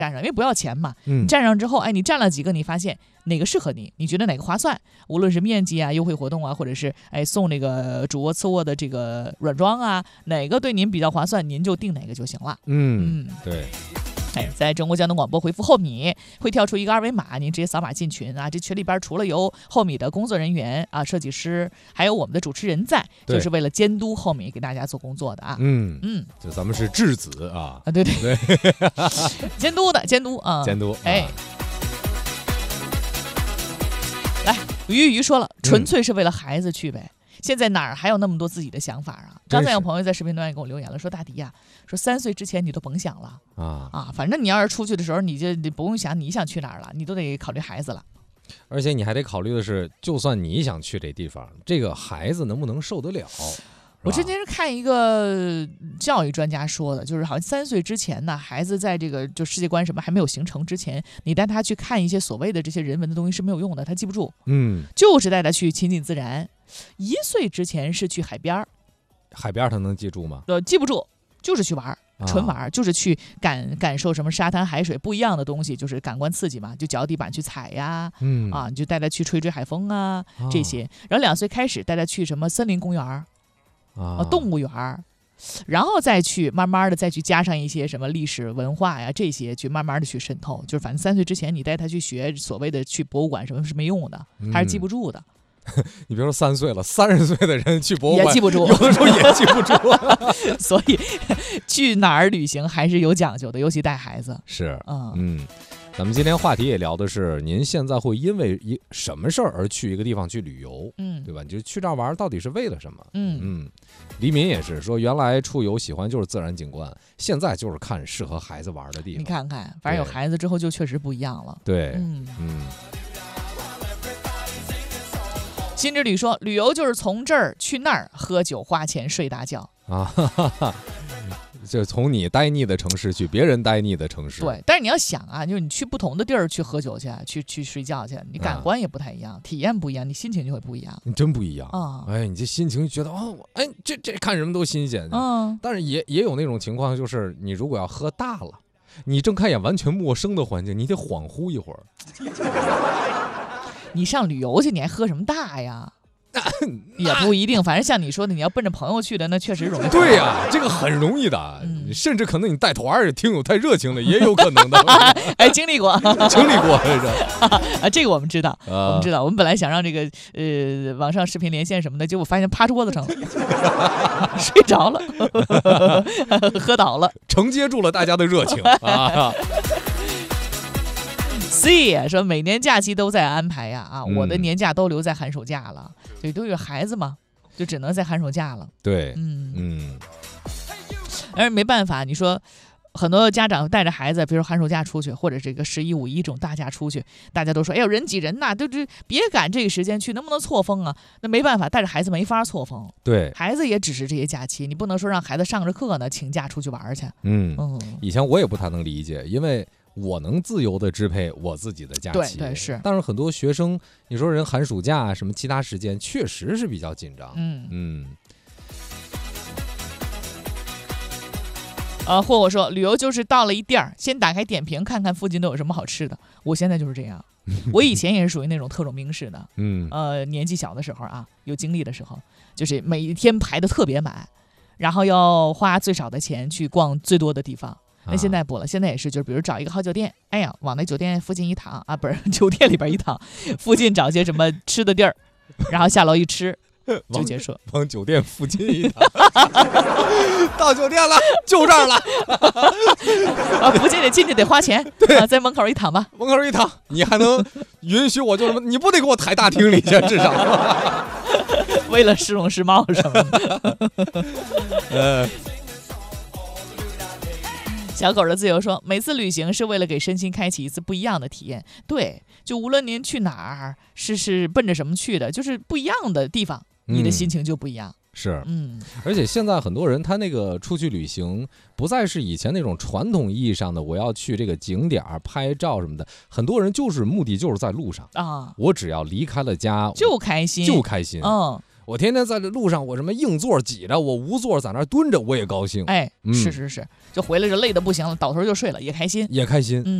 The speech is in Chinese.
站上，因为不要钱嘛。你站上之后，你站了几个，你发现哪个适合你，你觉得哪个划算，无论是面积啊、优惠活动啊，或者是送那个主卧次卧的这个软装啊，哪个对您比较划算，您就定哪个就行了。 对。 在中国交通广播回复后米会跳出一个二维码，您直接扫码进群啊。这群里边除了有后米的工作人员啊、设计师，还有我们的主持人在，就是为了监督后米给大家做工作的啊。 就咱们是质子啊。 对，监督啊， 监督。 来，鱼说了，纯粹是为了孩子去呗。现在哪儿还有那么多自己的想法啊？刚才有朋友在视频端也给我留言了，说大迪呀，说3岁之前你都甭想了反正你要是出去的时候，你不用想你想去哪儿了，你都得考虑孩子了。 而且你还得考虑的是，就算你想去这地方，这个孩子能不能受得了？ 我之前是看一个教育专家说的，就是好像3岁之前呢，孩子在这个就世界观什么还没有形成之前，你带他去看一些所谓的这些人文的东西是没有用的，他记不住。就是带他去亲近自然。1岁之前是去海边他能记住吗？ 记不住，就是去玩，纯玩，就是去感受什么沙滩海水不一样的东西，就是感官刺激嘛，就脚底板去踩呀，你就带他去吹海风啊这些。然后2岁开始带他去什么森林公园动物园，然后再去慢慢的再去加上一些什么历史文化呀这些，去慢慢的去渗透。就是反正3岁之前你带他去学所谓的去博物馆什么是没用的，他是记不住的。 你别说3岁了，30岁的人去博物馆也记不住， 有的时候也记不住。 所以去哪儿旅行还是有讲究的，尤其带孩子。 是，咱们今天话题也聊的是，您现在会因为什么事儿而去一个地方去旅游，对吧？你就去这儿玩，到底是为了什么？黎明也是说，原来出游喜欢就是自然景观，现在就是看适合孩子玩的地方。 你看看，反正有孩子之后就确实不一样了。 对， 新之旅说，旅游就是从这儿去那儿，喝酒花钱睡大觉就从你呆腻的城市去别人呆腻的城市。 对，但是你要想啊，就是你去不同的地儿去喝酒去睡觉去，你感官也不太一样，体验不一样，你心情就会不一样。 你真不一样你这心情觉得这看什么都新鲜但是也有那种情况，就是你如果要喝大了，你睁开眼完全陌生的环境，你得恍惚一会儿。 你上旅游去，你还喝什么大呀？也不一定，反正像你说的，你要奔着朋友去的，那确实容易。 对呀，这个很容易的，甚至可能你带团也听友太热情了，也有可能的。 经历过这个我们知道，我们本来想让这个网上视频连线什么的，结果发现趴桌子上了，睡着了，喝倒了， 承接住了大家的热情啊。 C 说每年假期都在安排呀我的年假都留在寒暑假了，对，都有孩子嘛，就只能在寒暑假了。 对， 而没办法，你说很多家长带着孩子，比如说寒暑假出去，或者这个11、5、1这种大假出去，大家都说，哎呦人挤人呐，别赶这个时间去，能不能错峰啊？那没办法，带着孩子没法错峰。 对， 孩子也只是这些假期，你不能说让孩子上着课呢，请假出去玩去。 以前我也不太能理解，因为我能自由的支配我自己的假期， 对是。 但是很多学生，你说人寒暑假什么其他时间，确实是比较紧张。 或我说旅游就是到了一地儿，先打开点评看看附近都有什么好吃的。我现在就是这样，我以前也是属于那种特种兵式的。年纪小的时候有精力的时候，就是每一天排得特别满，然后要花最少的钱去逛最多的地方。那现在不了，现在也是，就是比如找一个好酒店，哎呀，往那酒店附近一躺不是酒店里边一躺，附近找些什么吃的地儿，然后下楼一吃就结束。 往酒店附近一躺，到酒店了，就这儿了。 附近得进去得花钱，在门口一躺吧。 门口一躺，你还能允许我就什么？你不得给我抬大厅里去，至少。 为了市容市貌什么的。小狗的自由说，每次旅行是为了给身心开启一次不一样的体验。对，就无论您去哪儿，是奔着什么去的，就是不一样的地方，你的心情就不一样。 是，而且现在很多人他那个出去旅行，不再是以前那种传统意义上的我要去这个景点拍照什么的，很多人就是目的就是在路上我只要离开了家就开心， 我天天在这路上，我什么硬座挤着，我无座在那蹲着，我也高兴。 是，就回来就累得不行了，倒头就睡了，也开心， 也开心。